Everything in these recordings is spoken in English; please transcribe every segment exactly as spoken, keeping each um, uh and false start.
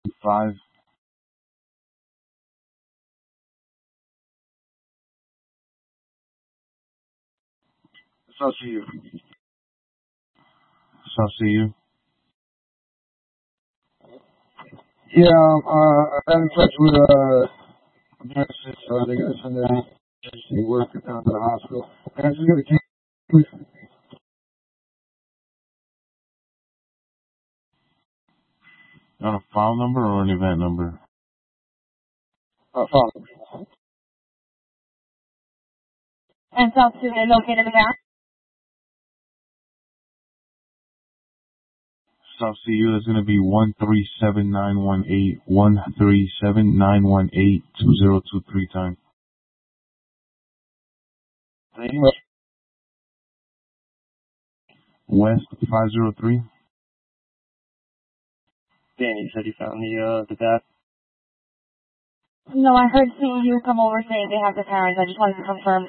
five. So see you. So see you. Yeah, um, uh, I got in touch with, uh, nurses, uh, they got to send their agency worker down to the hospital. Can I just get a key, please? On a file number or an event number? Uh, file number. And South Sudan located in there? South C U is going to be one three seven nine one eight, one three seven nine one eight, two zero two three time. Thank you. West five zero three. Danny, you said you found the, uh, the death? No, I heard C U come over saying they have the parents. I just wanted to confirm.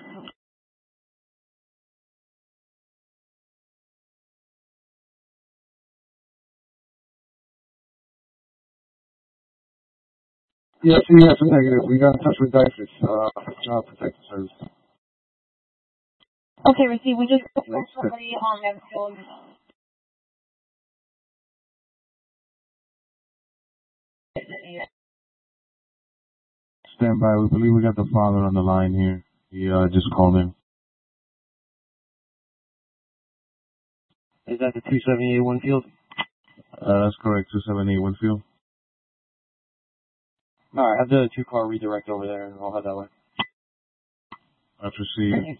Yes, yes, negative. We got in touch with DIFIS, uh, Child Protective Service. Okay, receive. We just spoke to somebody on them phone. Stand by. We believe we got the father on the line here. He, uh, just called in. Is that the two seventy-eight Winfield? Uh, that's correct. two seven eight Winfield. Alright, have the two car redirect over there and I'll head that way. That's received.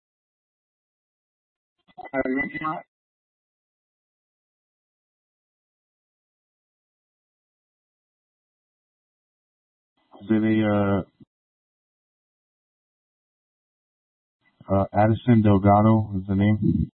Did they, uh, uh, Addison Delgado is the name?